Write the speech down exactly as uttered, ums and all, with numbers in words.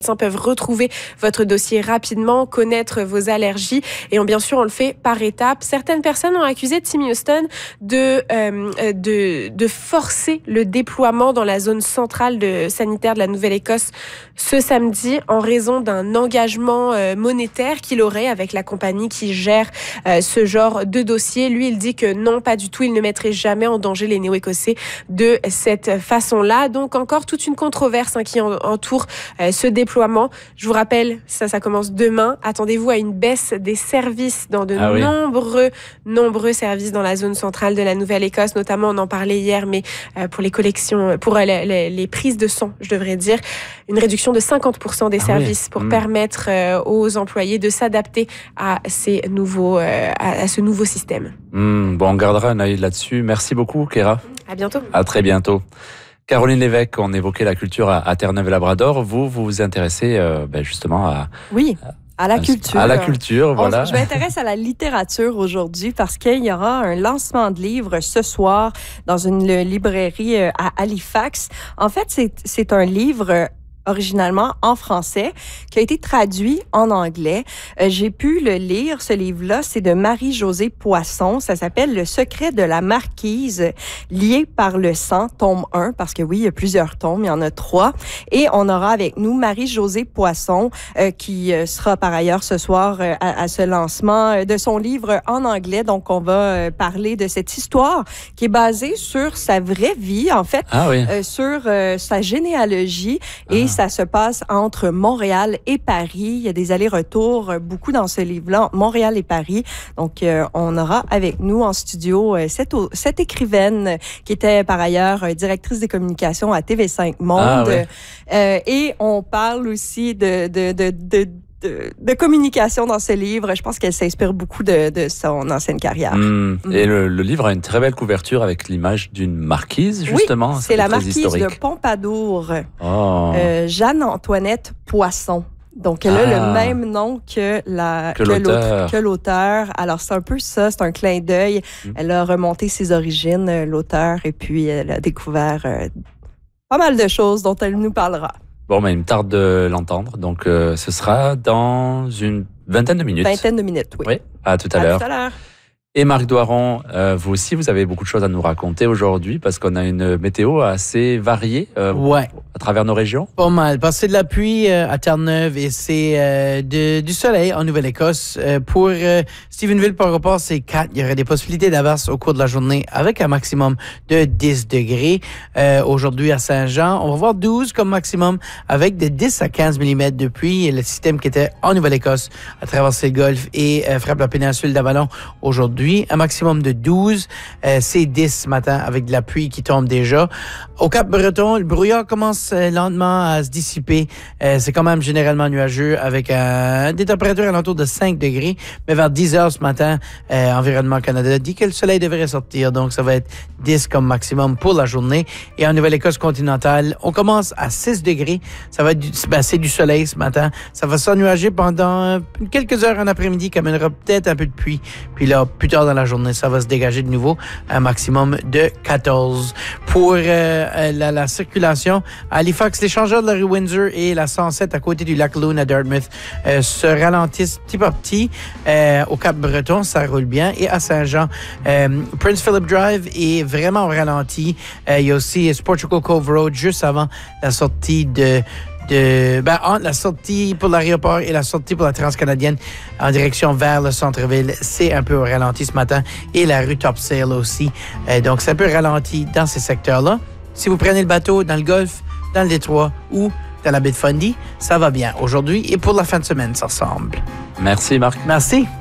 médecins peuvent retrouver votre dossier rapidement, connaître vos allergies et on, bien sûr on le fait par étapes. Certaines personnes ont accusé Tim Houston de, euh, de, de forcer le déploiement dans la zone centrale de, sanitaire de la Nouvelle-Écosse ce samedi en raison d'un engagement euh, monétaire qu'il aurait avec la compagnie qui gère euh, ce genre de dossier. Lui, il dit que non, pas du tout, il ne mettrait jamais en danger les Néo-Écossais de cette façon-là. Donc encore toute une controverse hein, qui entoure euh, ce déploiement. Je vous rappelle, ça, ça commence demain. Attendez-vous à une baisse des services dans de ah oui. nombreux, nombreux services dans la zone centrale de la Nouvelle-Écosse. Notamment, on en parlait hier, mais euh, pour les collections, pour euh, les, les, les prises de sang, je devrais dire, une réduction de cinquante pour cent des ah services oui. pour mmh. permettre euh, aux employés de s'adapter à ces nouveaux, euh, à, à ce nouveau système. Mmh, bon, on gardera un œil là-dessus. Merci beaucoup, Kéra. À bientôt. À très bientôt. Caroline Lévesque, on évoquait la culture à, à Terre-Neuve-Labrador. Vous, vous vous intéressez euh, ben justement à... Oui, à la culture. À la culture, voilà. On, je m'intéresse à la littérature aujourd'hui parce qu'il y aura un lancement de livre ce soir dans une librairie à Halifax. En fait, c'est, c'est un livre originalement en français, qui a été traduit en anglais. Euh, j'ai pu le lire, ce livre-là, c'est de Marie-Josée Poisson. Ça s'appelle « Le secret de la marquise, lié par le sang », tome un, parce que oui, il y a plusieurs tomes, il y en a trois. Et on aura avec nous Marie-Josée Poisson, euh, qui euh, sera par ailleurs ce soir euh, à, à ce lancement euh, de son livre en anglais. Donc, on va euh, parler de cette histoire qui est basée sur sa vraie vie, en fait, ah oui. euh, sur euh, sa généalogie et ah. Ça se passe entre Montréal et Paris. Il y a des allers-retours, beaucoup dans ce livre-là, Montréal et Paris. Donc, euh, on aura avec nous en studio euh, cette, cette écrivaine qui était par ailleurs euh, directrice des communications à T V cinq Monde. Ah, ouais. euh, et on parle aussi de... de, de, de De, de communication dans ce livre. Je pense qu'elle s'inspire beaucoup de, de son ancienne carrière. Mmh. Mmh. Et le, le livre a une très belle couverture avec l'image d'une marquise, justement. Oui, c'est la marquise historique. de Pompadour. Oh. Euh, Jeanne-Antoinette Poisson. Donc, elle ah. a le même nom que, la, que, que, l'auteur. que l'auteur. Alors, c'est un peu ça, c'est un clin d'œil. Mmh. Elle a remonté ses origines, l'auteur, et puis elle a découvert euh, pas mal de choses dont elle nous parlera. Bon, mais il me tarde de l'entendre, donc euh, ce sera dans une vingtaine de minutes. Vingtaine de minutes, oui. Oui, à tout à, à l'heure. Tout à l'heure. Et Marc Doiron, euh, vous aussi, vous avez beaucoup de choses à nous raconter aujourd'hui parce qu'on a une météo assez variée euh, ouais. à travers nos régions. Pas mal, parce que c'est de la pluie euh, à Terre-Neuve et c'est euh, de, du soleil en Nouvelle-Écosse. Euh, pour euh, Stephenville, par rapport, c'est quatre. Il y aurait des possibilités d'averse au cours de la journée avec un maximum de dix degrés. Euh, aujourd'hui à Saint-Jean, on va voir douze comme maximum avec de dix à quinze millimètres de pluie. Et le système qui était en Nouvelle-Écosse a traversé le golfe et euh, frappe la péninsule d'Avalon aujourd'hui. Un maximum de douze, euh, c'est dix ce matin avec de la pluie qui tombe déjà. Au Cap-Breton, le brouillard commence euh, lentement à se dissiper. Euh, c'est quand même généralement nuageux avec euh, des températures alentour de cinq degrés. Mais vers dix heures ce matin, euh, Environnement Canada dit que le soleil devrait sortir. Donc, ça va être dix comme maximum pour la journée. Et en Nouvelle-Écosse continentale, on commence à six degrés. Ça va être du, ben, c'est du soleil ce matin. Ça va s'ennuager pendant quelques heures en après-midi, qui amènera peut-être un peu de pluie. Puis là, plus tard dans la journée, ça va se dégager de nouveau, un maximum de quatorze. Pour euh, la, la circulation, à Halifax, l'échangeur de la rue Windsor et la cent sept à côté du lac Loon à Dartmouth euh, se ralentissent petit par petit. Euh, au Cap-Breton, ça roule bien. Et à Saint-Jean, euh, Prince Philip Drive est vraiment au ralenti. Euh, il y a aussi Sportical Cove Road juste avant la sortie de De, ben, entre la sortie pour l'aéroport et la sortie pour la transcanadienne en direction vers le centre-ville, c'est un peu au ralenti ce matin. Et la rue Topsail aussi. Euh, donc, c'est un peu ralenti dans ces secteurs-là. Si vous prenez le bateau dans le Golfe, dans le Détroit ou dans la baie de Fundy, ça va bien aujourd'hui. Et pour la fin de semaine, ça ressemble. Merci, Marc. Merci.